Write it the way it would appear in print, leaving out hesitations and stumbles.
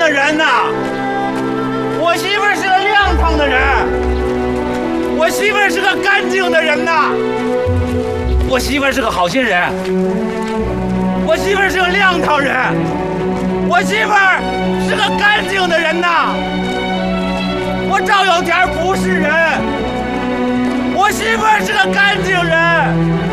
的人呐！我媳妇儿是个亮堂的人，我媳妇儿是个干净的人呐！我媳妇儿是个好心人，我媳妇儿是个亮堂人，我媳妇儿是个干净的人呐！我赵有田不是人，我媳妇儿是个干净人。